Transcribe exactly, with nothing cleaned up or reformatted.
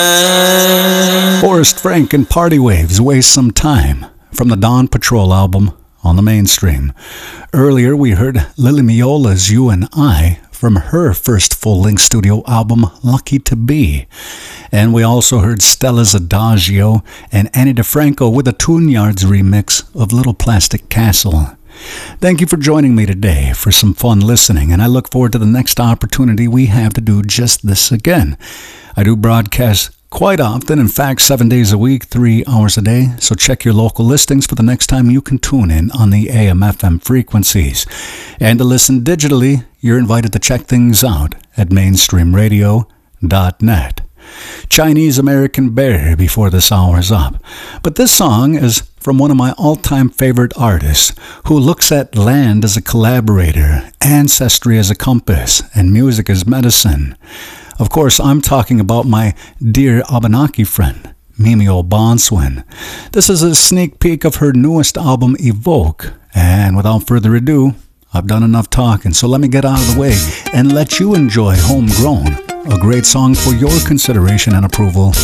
Forrest Frank and Party Waves, Waste Some Time, from the Dawn Patrol album on the Mainstream. Earlier we heard Lily Miola's You and I from her first full-length studio album, Lucky to Be. And we also heard Stella's Adagio and Annie DeFranco with a Tune Yards remix of Little Plastic Castle. Thank you for joining me today for some fun listening, and I look forward to the next opportunity we have to do just this again. I do broadcast quite often, in fact, seven days a week, three hours a day, so check your local listings for the next time you can tune in on the A M F M frequencies. And to listen digitally, you're invited to check things out at mainstream radio dot net. Chinese American Bear before this hour's up. But this song is from one of my all-time favorite artists who looks at land as a collaborator, ancestry as a compass, and music as medicine. Of course, I'm talking about my dear Abenaki friend, Mimi O'Bonswin. This is a sneak peek of her newest album, Evoke. And without further ado, I've done enough talking, so let me get out of the way and let you enjoy Homegrown, a great song for your consideration and approval